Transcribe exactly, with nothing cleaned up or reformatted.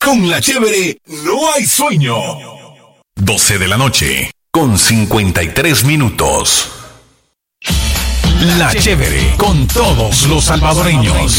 Con la chévere no hay sueño. doce de la noche, con cincuenta y tres minutos. La chévere, con todos los salvadoreños.